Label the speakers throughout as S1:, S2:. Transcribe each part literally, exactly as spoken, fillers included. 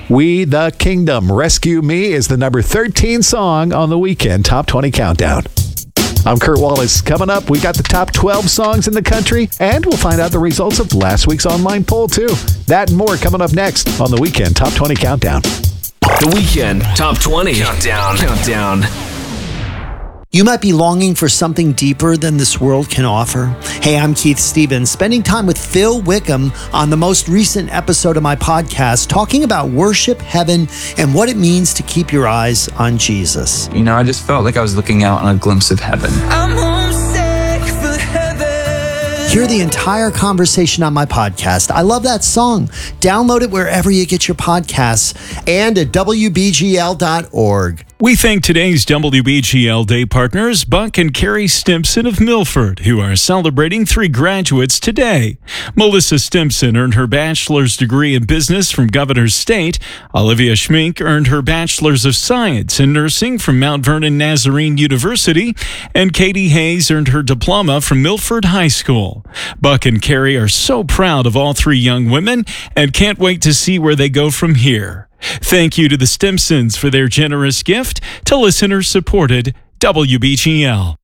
S1: We the Kingdom. Rescue Me is the number thirteen song on the Weekend Top twenty Countdown. I'm Kurt Wallace. Coming up, we got the top twelve songs in the country, and we'll find out the results of last week's online poll, too. That and more coming up next on the Weekend Top twenty Countdown.
S2: The Weekend Top twenty Countdown. Countdown.
S3: You might be longing for something deeper than this world can offer. Hey, I'm Keith Stevens, spending time with Phil Wickham on the most recent episode of my podcast, talking about worship, heaven, and what it means to keep your eyes on Jesus.
S4: You know, I just felt like I was looking out on a glimpse of heaven.
S3: I'm homesick for heaven. Hear the entire conversation on my podcast. I love that song. Download it wherever you get your podcasts and at W B G L dot org.
S5: We thank today's W B G L Day partners, Buck and Carrie Stimpson of Milford, who are celebrating three graduates today. Melissa Stimpson earned her bachelor's degree in business from Governor's State. Olivia Schmink earned her bachelor's of science in nursing from Mount Vernon Nazarene University. And Katie Hayes earned her diploma from Milford High School. Buck and Carrie are so proud of all three young women and can't wait to see where they go from here. Thank you to the Stimpsons for their generous gift to listener-supported W B G L.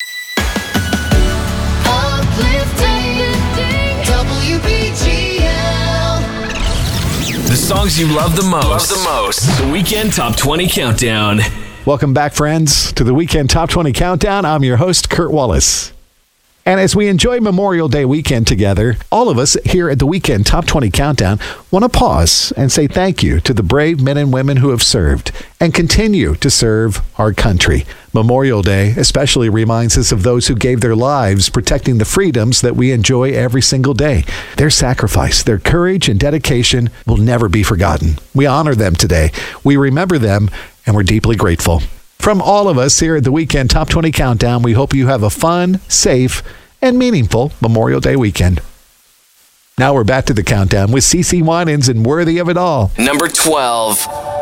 S2: W B G L. The songs you love the most. Love the most. The Weekend Top twenty Countdown.
S1: Welcome back, friends, to the Weekend Top twenty Countdown. I'm your host, Kurt Wallace. And as we enjoy Memorial Day weekend together, all of us here at the Weekend Top twenty Countdown want to pause and say thank you to the brave men and women who have served and continue to serve our country. Memorial Day especially reminds us of those who gave their lives protecting the freedoms that we enjoy every single day. Their sacrifice, their courage, and dedication will never be forgotten. We honor them today. We remember them, and we're deeply grateful. From all of us here at the Weekend Top twenty Countdown, we hope you have a fun, safe, and meaningful Memorial Day weekend. Now we're back to the countdown with CeCe Winans and Worthy of It All.
S2: Number twelve.